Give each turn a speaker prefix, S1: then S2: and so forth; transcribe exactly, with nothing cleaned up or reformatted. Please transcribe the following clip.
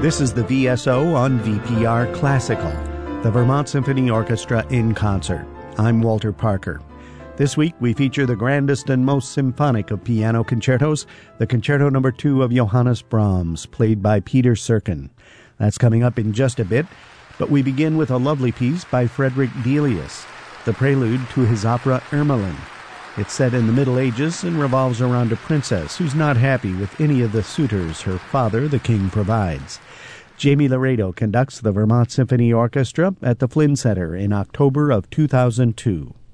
S1: This is the V S O on V P R Classical, the Vermont Symphony Orchestra in concert. I'm Walter Parker. This week we feature the grandest and most symphonic of piano concertos, the Concerto Number two of Johannes Brahms, played by Peter Serkin. That's coming up in just a bit, but we begin with a lovely piece by Frederick Delius, the prelude to his opera Ermelin. It's set in the Middle Ages and revolves around a princess who's not happy with any of the suitors her father, the king, provides. Jamie Laredo conducts the Vermont Symphony Orchestra at the Flynn Center in October of two thousand two.